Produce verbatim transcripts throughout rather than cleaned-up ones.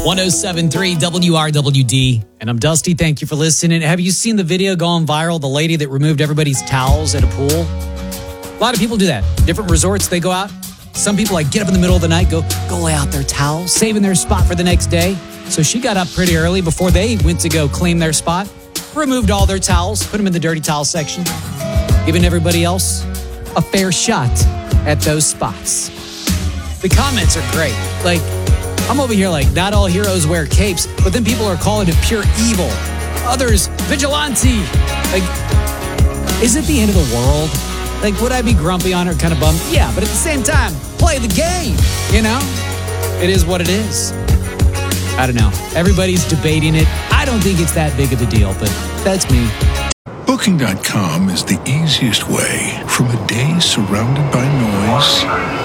one oh seven point three W R W D. And I'm Dusty. Thank you for listening. Have you seen the video going viral? The lady that removed everybody's towels at a pool? A lot of people do that. Different resorts, they go out. Some people like get up in the middle of the night, go, go lay out their towels, saving their spot for the next day. So she got up pretty early before they went to go claim their spot, removed all their towels, put them in the dirty towel section, giving everybody else a fair shot at those spots. The comments are great. Like, I'm over here like, not all heroes wear capes, but then people are calling it pure evil. Others, vigilante. Like, is it the end of the world? Like, would I be grumpy on her, kind of bummed? Yeah, but at the same time, play the game, you know? It is what it is. I don't know. Everybody's debating it. I don't think it's that big of a deal, but that's me. Booking dot com is the easiest way from a day surrounded by noise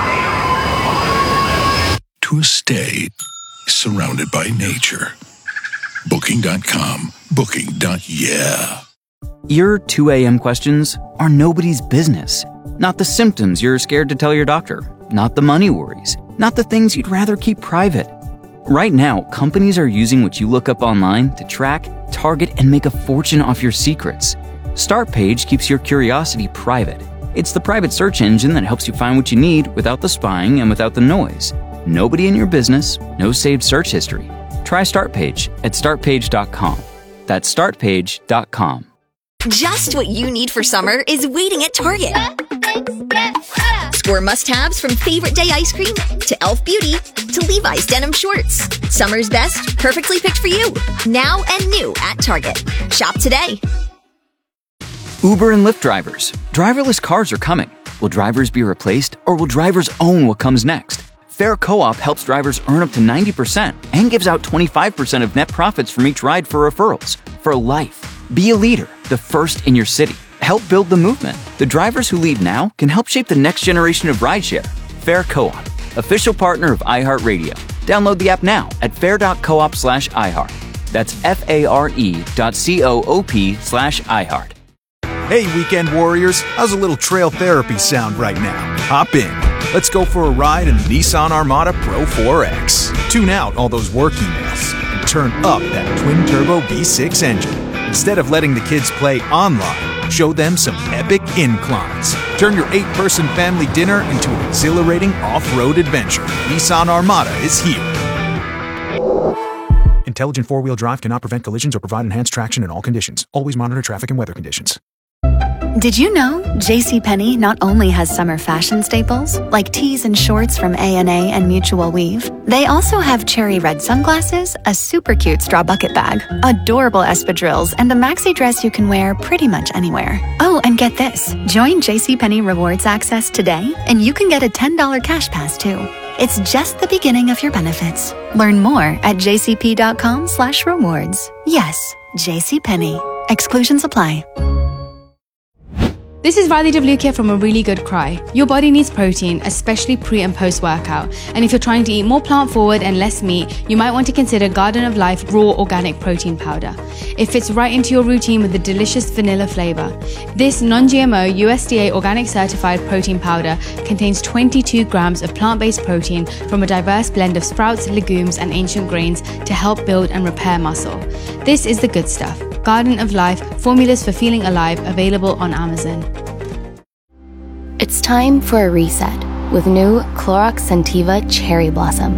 to a stay surrounded by nature. Booking dot com. Booking. Yeah. Your two a.m. questions are nobody's business. Not the symptoms you're scared to tell your doctor. Not the money worries. Not the things you'd rather keep private. Right now, companies are using what you look up online to track, target, and make a fortune off your secrets. Startpage keeps your curiosity private. It's the private search engine that helps you find what you need without the spying and without the noise. Nobody in your business, no saved search history. Try Startpage at start page dot com. That's start page dot com. Just what you need for summer is waiting at Target. Score must-haves from Favorite Day ice cream to e l f Beauty to Levi's denim shorts. Summer's best, perfectly picked for you. Now and new at Target. Shop today. Uber and Lyft drivers. Driverless cars are coming. Will drivers be replaced, or will drivers own what comes next? Fair Co-op helps drivers earn up to ninety percent and gives out twenty-five percent of net profits from each ride for referrals. For life. Be a leader, the first in your city. Help build the movement. The drivers who lead now can help shape the next generation of rideshare. Fair Co-op, official partner of iHeartRadio. Download the app now at fair.coop slash iHeart. That's F-A-R-E dot C-O-O-P slash iHeart. Hey, weekend warriors, how's a little trail therapy sound right now? Hop in. Let's go for a ride in the Nissan Armada Pro four X. Tune out all those work emails and turn up that twin-turbo V six engine. Instead of letting the kids play online, show them some epic inclines. Turn your eight-person family dinner into an exhilarating off-road adventure. Nissan Armada is here. Intelligent four-wheel drive cannot prevent collisions or provide enhanced traction in all conditions. Always monitor traffic and weather conditions. Did you know JCPenney not only has summer fashion staples, like tees and shorts from A and A and Mutual Weave, they also have cherry red sunglasses, a super cute straw bucket bag, adorable espadrilles, and a maxi dress you can wear pretty much anywhere. Oh, and get this. Join JCPenney Rewards Access today, and you can get a ten dollars cash pass, too. It's just the beginning of your benefits. Learn more at jcp.com slash rewards. Yes, JCPenney. Exclusions apply. This is Riley W. here from A Really Good Cry. Your body needs protein, especially pre and post workout. And if you're trying to eat more plant forward and less meat, you might want to consider Garden of Life Raw Organic Protein Powder. It fits right into your routine with a delicious vanilla flavor. This non-G M O U S D A organic certified protein powder contains twenty-two grams of plant-based protein from a diverse blend of sprouts, legumes, and ancient grains to help build and repair muscle. This is the good stuff. Garden of Life, formulas for feeling alive, available on Amazon. It's time for a reset with new Clorox Scentiva Cherry Blossom.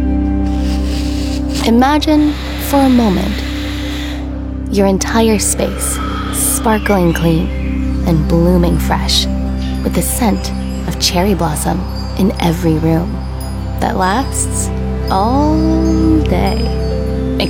Imagine, for a moment, your entire space sparkling clean and blooming fresh with the scent of cherry blossom in every room that lasts all day.